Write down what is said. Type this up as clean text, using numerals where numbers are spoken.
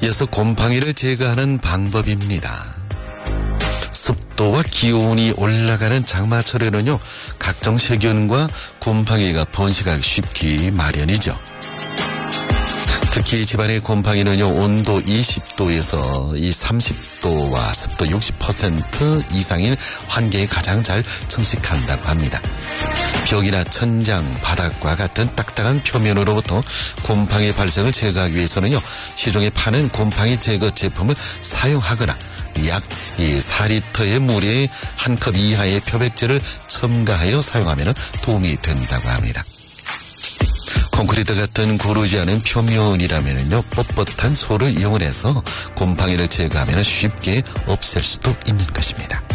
이어서 곰팡이를 제거하는 방법입니다. 습도와 기온이 올라가는 장마철에는요, 각종 세균과 곰팡이가 번식하기 쉽기 마련이죠. 특히 집안의 곰팡이는요, 온도 20도에서 이 30도와 습도 60% 이상인 환경에 가장 잘 증식한다고 합니다. 벽이나 천장, 바닥과 같은 딱딱한 표면으로부터 곰팡이 발생을 제거하기 위해서는요, 시중에 파는 곰팡이 제거 제품을 사용하거나 약 4리터의 물에 1컵 이하의 표백제를 첨가하여 사용하면 도움이 된다고 합니다. 콘크리트 같은 고르지 않은 표면이라면요, 뻣뻣한 솔을 이용을 해서 곰팡이를 제거하면 쉽게 없앨 수도 있는 것입니다.